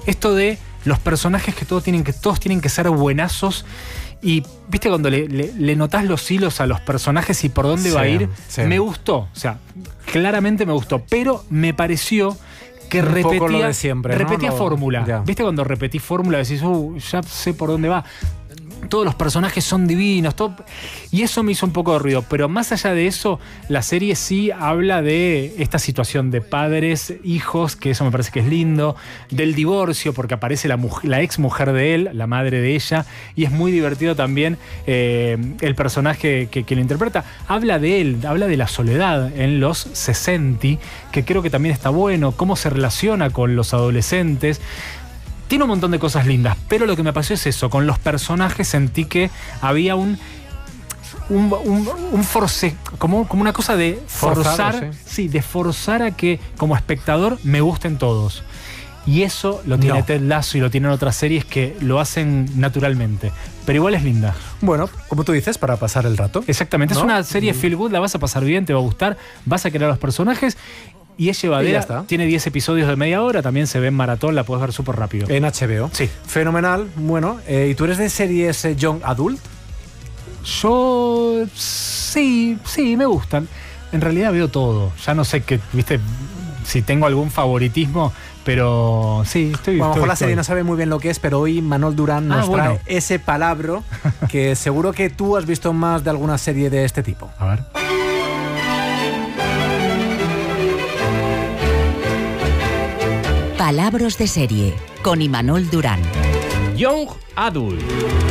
esto de los personajes que todos tienen que ser buenazos. Y viste cuando le notás los hilos a los personajes y por dónde va a ir. Sí. Me gustó, o sea, claramente me gustó, pero me pareció que repetía fórmula. Yeah. ¿Viste cuando repetís fórmula decís, ya sé por dónde va? Todos los personajes son divinos, y eso me hizo un poco de ruido. Pero más allá de eso, la serie sí habla de esta situación de padres, hijos, que eso me parece que es lindo, del divorcio, porque aparece la ex mujer de él, la madre de ella, y es muy divertido también el personaje que lo interpreta. Habla de él, habla de la soledad en los 60, que creo que también está bueno, cómo se relaciona con los adolescentes. Tiene un montón de cosas lindas, pero lo que me pasó es eso. Con los personajes sentí que había un force, como una cosa de forzar, de forzar a que como espectador me gusten todos. Y eso lo tiene Ted Lasso y lo tienen otras series que lo hacen naturalmente. Pero igual es linda. Bueno, como tú dices, para pasar el rato. Exactamente, ¿no? Es una serie feel good, la vas a pasar bien, te va a gustar, vas a querer a los personajes. Y es llevadera, tiene 10 episodios de media hora, también se ve en maratón, la puedes ver súper rápido. En HBO. Sí. Fenomenal. Bueno, ¿y tú eres de series young adult? Yo sí, me gustan. En realidad veo todo. Ya no sé si tengo algún favoritismo, pero sí, a lo mejor la serie no sabe muy bien lo que es, pero hoy Manol Durán nos trae ese palabra que seguro que tú has visto más de alguna serie de este tipo. A ver. Palabras de serie, con Imanol Durán. Young Adult.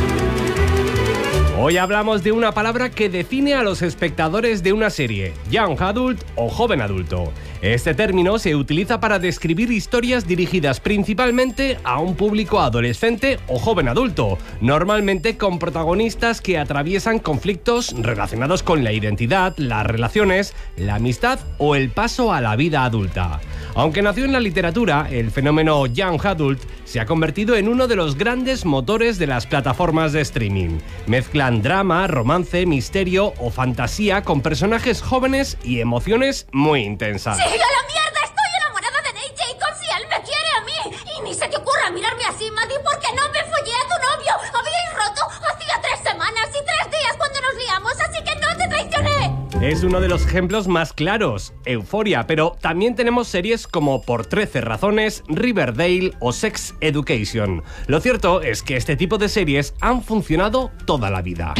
Hoy hablamos de una palabra que define a los espectadores de una serie, Young Adult o joven adulto. Este término se utiliza para describir historias dirigidas principalmente a un público adolescente o joven adulto, normalmente con protagonistas que atraviesan conflictos relacionados con la identidad, las relaciones, la amistad o el paso a la vida adulta. Aunque nació en la literatura, el fenómeno Young Adult se ha convertido en uno de los grandes motores de las plataformas de streaming. Mezclan drama, romance, misterio o fantasía con personajes jóvenes y emociones muy intensas. ¡Sí, a la mierda! ¡Estoy enamorada de Nate Jacobs y él me quiere a mí! Y ni se te ocurra mirarme así, Maddie, porque no me follé a tu novio. Habíais roto hacía 3 semanas y 3 días cuando nos liamos, así que no te traicioné. Es uno de los ejemplos más claros, Euphoria, pero también tenemos series como Por 13 razones, Riverdale o Sex Education. Lo cierto es que este tipo de series han funcionado toda la vida.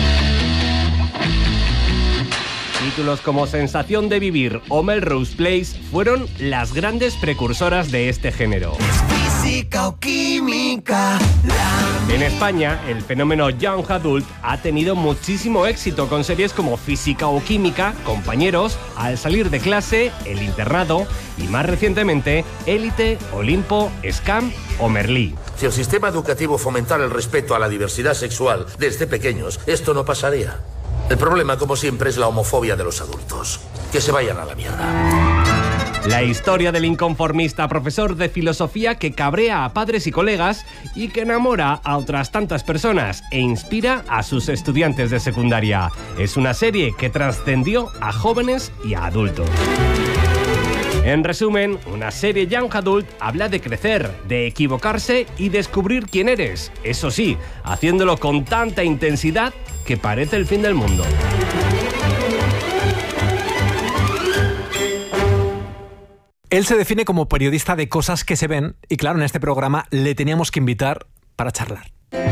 Títulos como Sensación de vivir o Melrose Place fueron las grandes precursoras de este género. Física o química. En España, el fenómeno Young Adult ha tenido muchísimo éxito con series como Física o Química, Compañeros, Al salir de clase, El internado y más recientemente Élite, Olimpo, Scam o Merlí. Si el sistema educativo fomentara el respeto a la diversidad sexual desde pequeños, esto no pasaría. El problema, como siempre, es la homofobia de los adultos. Que se vayan a la mierda. La historia del inconformista profesor de filosofía que cabrea a padres y colegas y que enamora a otras tantas personas e inspira a sus estudiantes de secundaria. Es una serie que trascendió a jóvenes y a adultos. En resumen, una serie Young Adult habla de crecer, de equivocarse y descubrir quién eres. Eso sí, haciéndolo con tanta intensidad que parece el fin del mundo. Él se define como periodista de cosas que se ven y claro, en este programa le teníamos que invitar para charlar.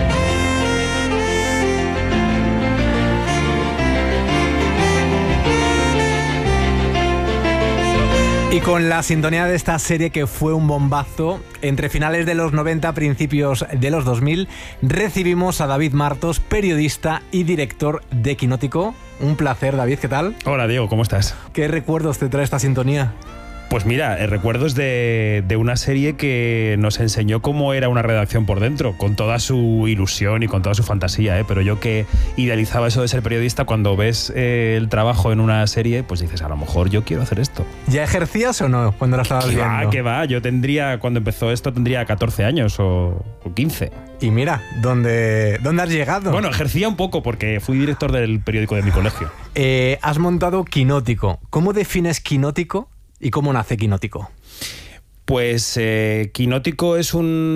Y con la sintonía de esta serie que fue un bombazo, entre finales de los 90, principios de los 2000, recibimos a David Martos, periodista y director de Quinótico. Un placer, David, ¿qué tal? Hola, Diego, ¿cómo estás? ¿Qué recuerdos te trae esta sintonía? Pues mira, recuerdos de una serie que nos enseñó cómo era una redacción por dentro, con toda su ilusión y con toda su fantasía, pero yo que idealizaba eso de ser periodista, cuando ves el trabajo en una serie, pues dices, a lo mejor yo quiero hacer esto. ¿Ya ejercías o no cuando la estabas viendo? ¿Qué va? Yo cuando empezó esto tendría 14 años o 15. Y mira, ¿dónde has llegado? Bueno, ejercía un poco porque fui director del periódico de mi colegio. Has montado Quinótico. ¿Cómo defines Quinótico? ¿Y cómo nace Quinótico? Pues Quinótico es un